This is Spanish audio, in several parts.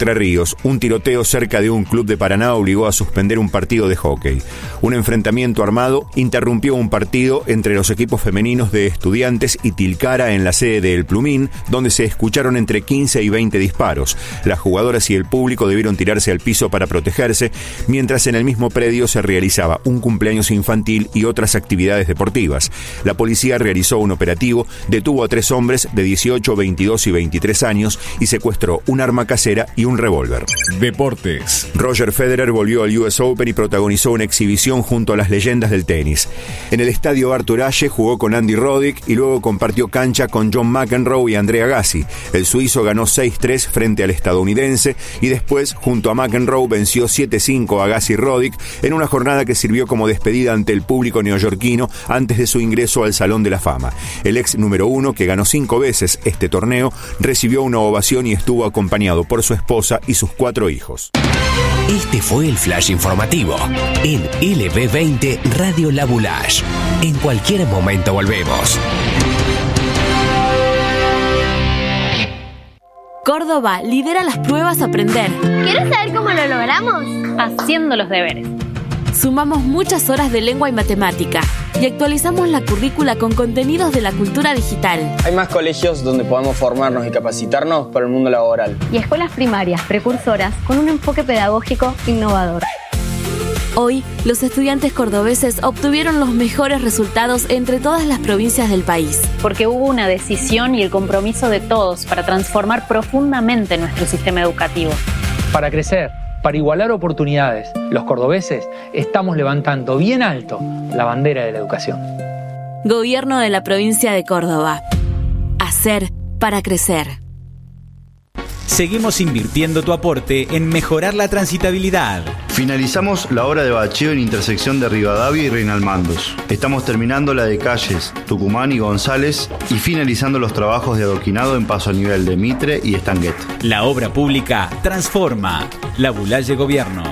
Entre Ríos, un tiroteo cerca de un club de Paraná obligó a suspender un partido de hockey. Un enfrentamiento armado interrumpió un partido entre los equipos femeninos de Estudiantes y Tilcara en la sede de El Plumín, donde se escucharon entre 15 y 20 disparos. Las jugadoras y el público debieron tirarse al piso para protegerse, mientras en el mismo predio se realizaba un cumpleaños infantil y otras actividades deportivas. La policía realizó un operativo, detuvo a 3 hombres de 18, 22 y 23 años y secuestró un arma casera y un revólver. Deportes. Roger Federer volvió al US Open y protagonizó una exhibición junto a las leyendas del tenis. En el estadio Arthur Ashe jugó con Andy Roddick y luego compartió cancha con John McEnroe y Andre Agassi. El suizo ganó 6-3 frente al estadounidense y después, junto a McEnroe, venció 7-5 a Agassi y Roddick en una jornada que sirvió como despedida ante el público neoyorquino antes de su ingreso al Salón de la Fama. El ex número 1, que ganó 5 veces este torneo, recibió una ovación y estuvo acompañado por su esposa y sus 4 hijos. Este fue el Flash Informativo en LB20 Radio La Boulaye. En cualquier momento volvemos. Córdoba lidera las pruebas Aprender. ¿Quieres saber cómo lo logramos? Haciendo los deberes. Sumamos muchas horas de lengua y matemática y actualizamos la currícula con contenidos de la cultura digital. Hay más colegios donde podamos formarnos y capacitarnos para el mundo laboral. Y escuelas primarias precursoras con un enfoque pedagógico innovador. Hoy, los estudiantes cordobeses obtuvieron los mejores resultados entre todas las provincias del país. Porque hubo una decisión y el compromiso de todos para transformar profundamente nuestro sistema educativo. Para crecer, para igualar oportunidades, los cordobeses estamos levantando bien alto la bandera de la educación. Gobierno de la provincia de Córdoba. Hacer para crecer. Seguimos invirtiendo tu aporte en mejorar la transitabilidad. Finalizamos la obra de bacheo en intersección de Rivadavia y Reinalmandos. Estamos terminando la de calles Tucumán y González y finalizando los trabajos de adoquinado en paso a nivel de Mitre y Estanguet. La obra pública transforma. La Boulaye Gobierno.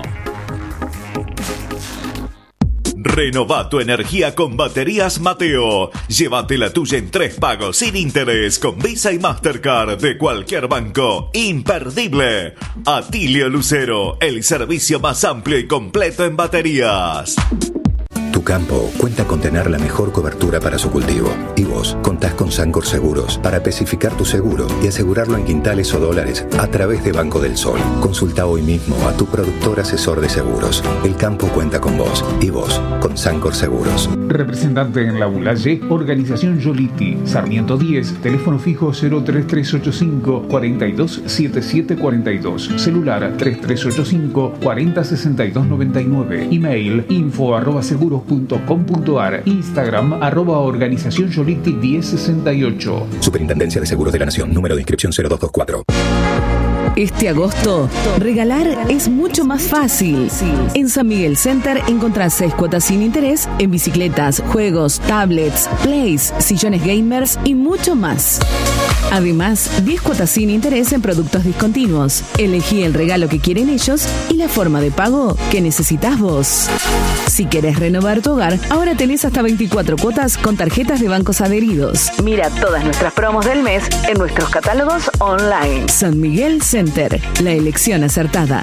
Renová tu energía con Baterías Mateo. Llévate la tuya en 3 pagos sin interés con Visa y Mastercard de cualquier banco. Imperdible. Atilio Lucero, el servicio más amplio y completo en baterías. Tu campo cuenta con tener la mejor cobertura para su cultivo. Y vos contás con Sancor Seguros para especificar tu seguro y asegurarlo en quintales o dólares a través de Banco del Sol. Consulta hoy mismo a tu productor asesor de seguros. El campo cuenta con vos y vos con Sancor Seguros. Representante en La Boulaye, Organización Yoliti, Sarmiento 10, teléfono fijo 03385 427742, celular 3385 406299, email info@seguros.com.ar, Instagram @organización Yoliti 1068. Superintendencia de Seguros de la Nación, número de inscripción 0224. Este agosto, regalar es mucho más fácil. En San Miguel Center encontrás 6 cuotas sin interés en bicicletas, juegos, tablets, plays, sillones gamers y mucho más. Además, 10 cuotas sin interés en productos discontinuos. Elegí el regalo que quieren ellos y la forma de pago que necesitas vos. Si querés renovar tu hogar, ahora tenés hasta 24 cuotas con tarjetas de bancos adheridos. Mira todas nuestras promos del mes en nuestros catálogos online. San Miguel Center, la elección acertada.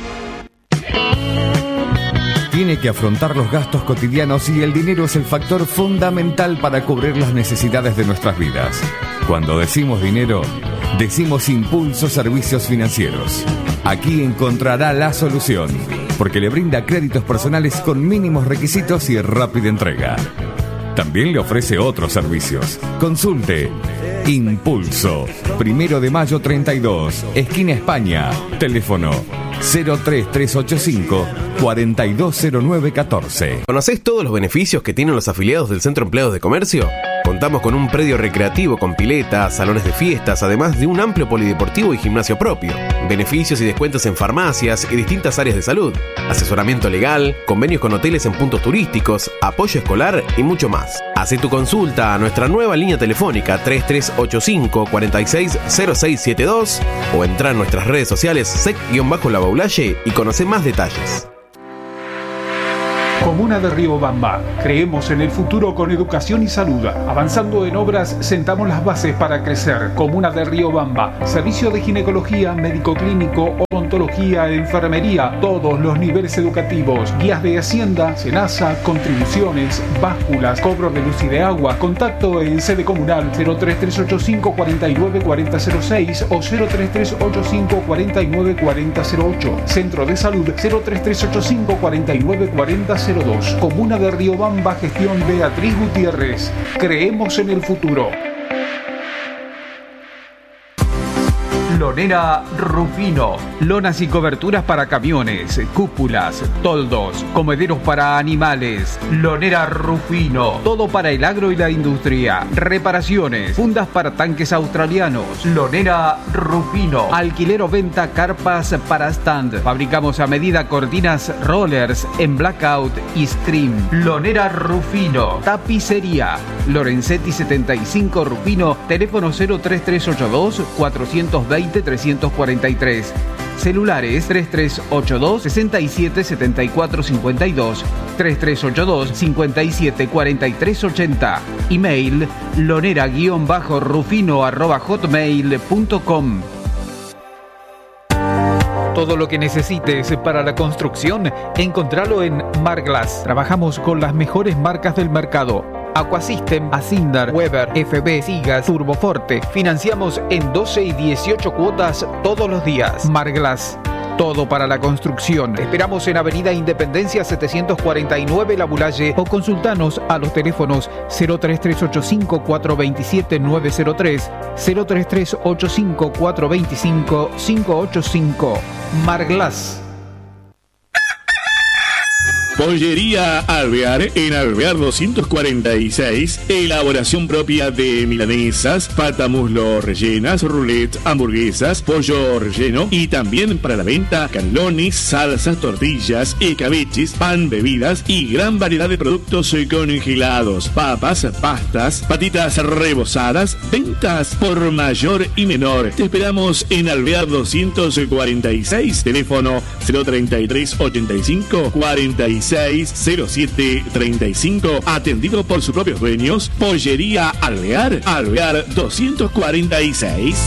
Tiene que afrontar los gastos cotidianos y el dinero es el factor fundamental para cubrir las necesidades de nuestras vidas. Cuando decimos dinero, decimos Impulso Servicios Financieros. Aquí encontrará la solución, porque le brinda créditos personales con mínimos requisitos y rápida entrega. También le ofrece otros servicios. Consulte Impulso, 1 de mayo 32, esquina España, teléfono 03385 420914. ¿Conocés todos los beneficios que tienen los afiliados del Centro Empleados de Comercio? Contamos con un predio recreativo con piletas, salones de fiestas, además de un amplio polideportivo y gimnasio propio. Beneficios y descuentos en farmacias y distintas áreas de salud. Asesoramiento legal, convenios con hoteles en puntos turísticos, apoyo escolar y mucho más. Hacé tu consulta a nuestra nueva línea telefónica 3385 460672 o entra en nuestras redes sociales sec-La Boulaye y conoce más detalles. Comuna de Riobamba. Creemos en el futuro con educación y salud. Avanzando en obras, sentamos las bases para crecer. Comuna de Riobamba. Servicio de ginecología, médico clínico, odontología, enfermería, todos los niveles educativos. Guías de Hacienda, Senasa, contribuciones, básculas, cobro de luz y de agua. Contacto en sede comunal 03385 49 4006 o 03385 49 4008. Centro de Salud 03385 49 4002. Comuna de Riobamba, gestión Beatriz Gutiérrez. Creemos en el futuro. Lonera Rufino. Lonas y coberturas para camiones, cúpulas, toldos, comederos para animales. Lonera Rufino. Todo para el agro y la industria. Reparaciones, fundas para tanques australianos. Lonera Rufino. Alquiler o venta carpas para stand. Fabricamos a medida cortinas rollers en blackout y scream. Lonera Rufino. Tapicería. Lorenzetti 75 Rufino. Teléfono 03382 420 343. Celulares 3382 67 74 52, 3382 57 43 80. Email lonera-rufino@hotmail.com. Todo lo que necesites para la construcción, encontralo en Marglass. Trabajamos con las mejores marcas del mercado. Aquasystem, Asindar, Weber, FB, Sigas, Turboforte. Financiamos en 12 y 18 cuotas todos los días. Marglass. Todo para la construcción. Esperamos en Avenida Independencia 749 La Bulalle o consultanos a los teléfonos 03385 427 903, 03385 425 585. Marglass. Pollería Alvear, en Alvear 246, elaboración propia de milanesas, pata muslo rellenas, roulette, hamburguesas, pollo relleno y también para la venta canelones, salsas, tortillas, escabeches, pan, bebidas y gran variedad de productos congelados, papas, pastas, patitas rebozadas, ventas por mayor y menor. Te esperamos en Alvear 246, teléfono 033 85 46 0735, atendido por sus propios dueños. Pollería Alvear, Alvear 246.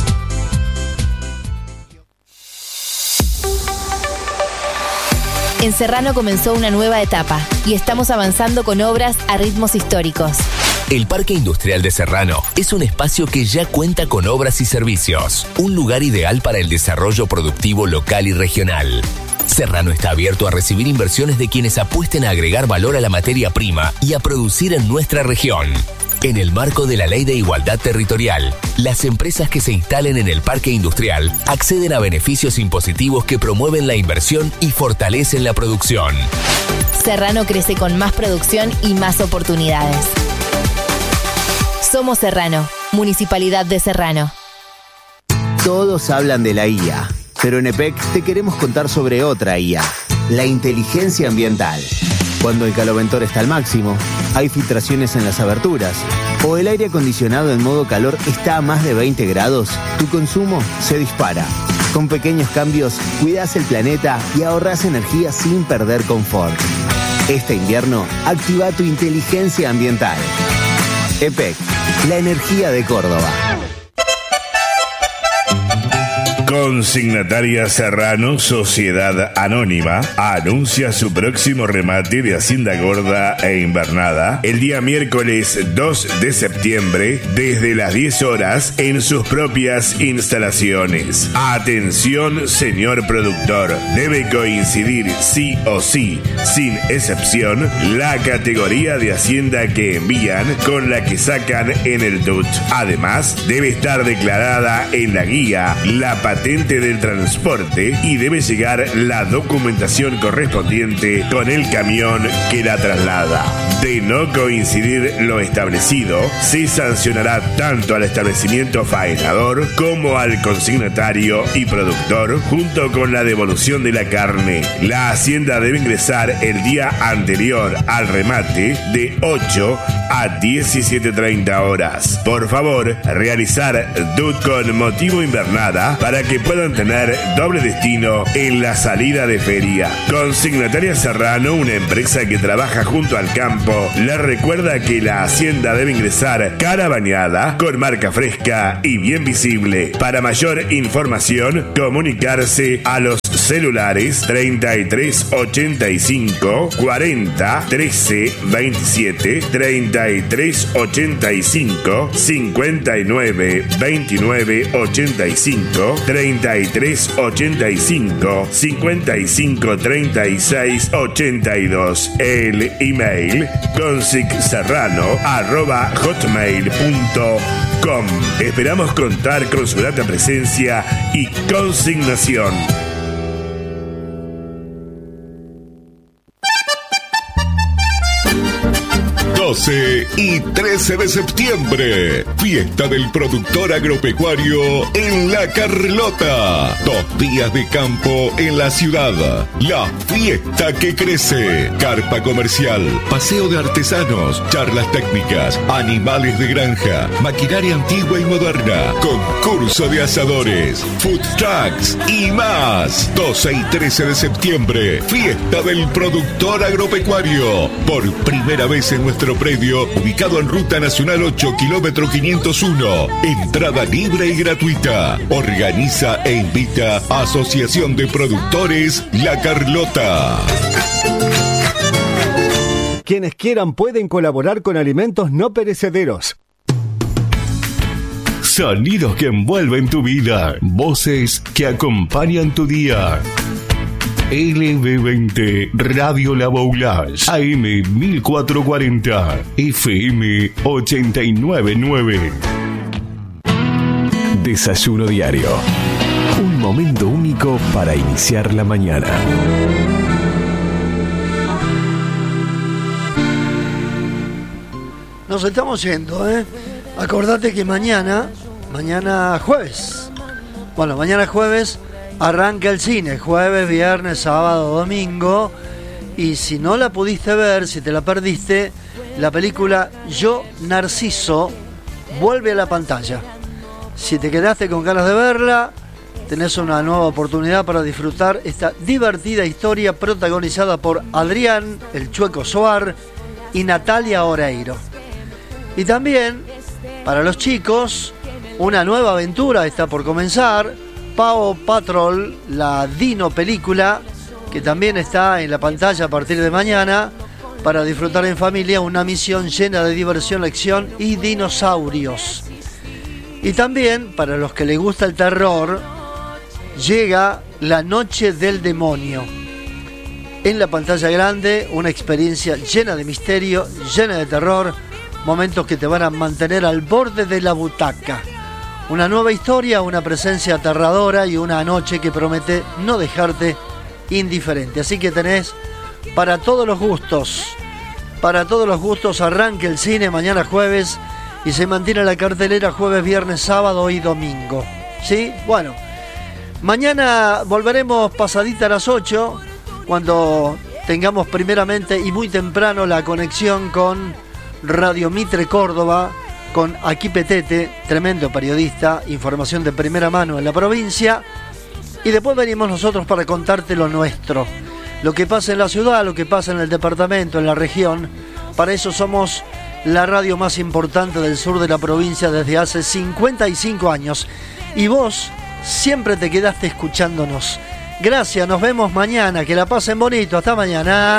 En Serrano comenzó una nueva etapa y estamos avanzando con obras a ritmos históricos. El Parque Industrial de Serrano es un espacio que ya cuenta con obras y servicios, un lugar ideal para el desarrollo productivo local y regional. Serrano está abierto a recibir inversiones de quienes apuesten a agregar valor a la materia prima y a producir en nuestra región. En el marco de la Ley de Igualdad Territorial, las empresas que se instalen en el parque industrial acceden a beneficios impositivos que promueven la inversión y fortalecen la producción. Serrano crece con más producción y más oportunidades. Somos Serrano, Municipalidad de Serrano. Todos hablan de la IA, pero en EPEC te queremos contar sobre otra IA, la inteligencia ambiental. Cuando el caloventor está al máximo, hay filtraciones en las aberturas, o el aire acondicionado en modo calor está a más de 20 grados, tu consumo se dispara. Con pequeños cambios, cuidás el planeta y ahorrás energía sin perder confort. Este invierno, activa tu inteligencia ambiental. EPEC, la energía de Córdoba. Consignataria Serrano, Sociedad Anónima, anuncia su próximo remate de Hacienda Gorda e Invernada el día miércoles 2 de septiembre desde las 10 horas en sus propias instalaciones. Atención, señor productor, debe coincidir sí o sí, sin excepción, la categoría de Hacienda que envían con la que sacan en el DUT. Además, debe estar declarada en la guía la patente del transporte y debe llegar la documentación correspondiente con el camión que la traslada. De no coincidir lo establecido, se sancionará tanto al establecimiento faenador como al consignatario y productor, junto con la devolución de la carne. La hacienda debe ingresar el día anterior al remate de 8 a 17:30 horas. Por favor, realizar DUT con motivo invernada para que puedan tener doble destino en la salida de feria. Consignataria Serrano, una empresa que trabaja junto al campo, le recuerda que la hacienda debe ingresar cara bañada, con marca fresca y bien visible. Para mayor información, comunicarse a los celulares 33 85 40 13 27, 33 85 59 29 85, 33 85 55 36 82. El email consicserrano@hotmail.com. Esperamos contar con su grata presencia y consignación. 12 y 13 de septiembre, fiesta del productor agropecuario en La Carlota. 2 días de campo en la ciudad. La fiesta que crece. Carpa comercial, paseo de artesanos, charlas técnicas, animales de granja, maquinaria antigua y moderna, concurso de asadores, food trucks y más. 12 y 13 de septiembre, fiesta del productor agropecuario. Por primera vez en nuestro predio, ubicado en Ruta Nacional 8, kilómetro 501. Entrada libre y gratuita. Organiza e invita Asociación de Productores La Carlota. Quienes quieran pueden colaborar con alimentos no perecederos. Sonidos que envuelven tu vida. Voces que acompañan tu día. LB20 Radio La Boulage, AM 1440, FM 899. Desayuno diario. Un momento único para iniciar la mañana. Nos estamos yendo, ¿eh? Acordate que mañana jueves. Bueno, mañana jueves arranca el cine, jueves, viernes, sábado, domingo. Y si no la pudiste ver, si te la perdiste, la película Yo, Narciso vuelve a la pantalla. Si te quedaste con ganas de verla, tenés una nueva oportunidad para disfrutar esta divertida historia protagonizada por Adrián, el Chueco Soar, y Natalia Oreiro. Y también, para los chicos, una nueva aventura está por comenzar. Paw Patrol, la Dino película, que también está en la pantalla a partir de mañana, para disfrutar en familia una misión llena de diversión, acción y dinosaurios. Y también, para los que les gusta el terror, llega La Noche del Demonio. En la pantalla grande, una experiencia llena de misterio, llena de terror, momentos que te van a mantener al borde de la butaca. Una nueva historia, una presencia aterradora y una noche que promete no dejarte indiferente. Así que tenés para todos los gustos. Para todos los gustos arranca el cine mañana jueves y se mantiene la cartelera jueves, viernes, sábado y domingo. ¿Sí? Bueno, mañana volveremos pasadita a las 8 cuando tengamos primeramente y muy temprano la conexión con Radio Mitre Córdoba, con Aquí Petete, tremendo periodista, información de primera mano en la provincia. Y después venimos nosotros para contarte lo nuestro, lo que pasa en la ciudad, lo que pasa en el departamento, en la región. Para eso somos la radio más importante del sur de la provincia desde hace 55 años. Y vos siempre te quedaste escuchándonos. Gracias, nos vemos mañana, que la pasen bonito, hasta mañana.